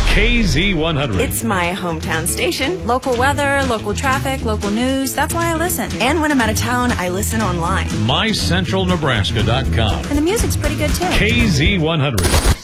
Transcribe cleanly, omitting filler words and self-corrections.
KZ100. It's my hometown station. Local weather, local traffic, local news. That's why I listen. And when I'm out of town, I listen online. MyCentralNebraska.com. And the music's pretty good, too. KZ100.